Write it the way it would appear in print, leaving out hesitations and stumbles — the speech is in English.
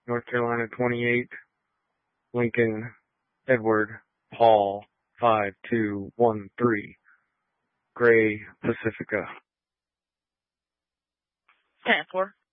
North Carolina 28, Lincoln, Edward, Paul, 5213, Gray, Pacifica. 10-4.